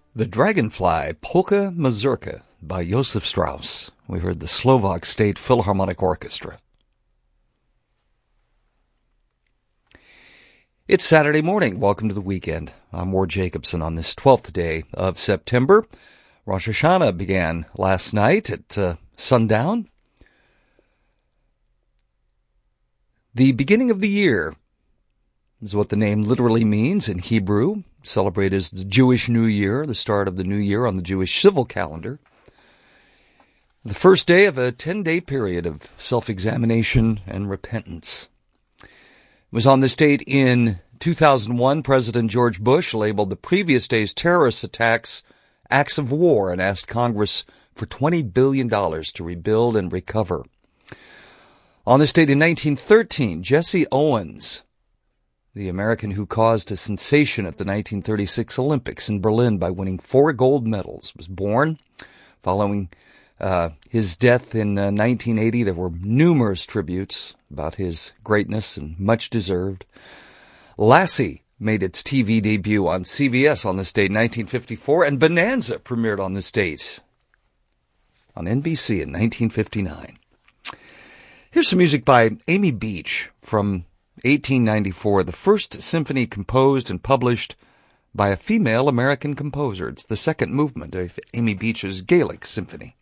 The Dragonfly Polka Mazurka by Josef Strauss. We heard the Slovak State Philharmonic Orchestra. It's Saturday morning. Welcome to the weekend. I'm Ward Jacobson on this 12th day of September. Rosh Hashanah began last night at sundown. The beginning of the year is what the name literally means in Hebrew. Celebrated as the Jewish New Year, the start of the new year on the Jewish civil calendar. The first day of a 10-day period of self-examination and repentance. It was on this date in 2001, President George Bush labeled the previous day's terrorist attacks acts of war and asked Congress for $20 billion to rebuild and recover. On this date in 1913, Jesse Owens, the American who caused a sensation at the 1936 Olympics in Berlin by winning 4 gold medals, was born. Following his death in 1980, there were numerous tributes about his greatness, and much deserved. Lassie made its TV debut on CBS on this date in 1954, and Bonanza premiered on this date on NBC in 1959. Here's some music by Amy Beach from 1894, the first symphony composed and published by a female American composer. It's the second movement of Amy Beach's Gaelic Symphony.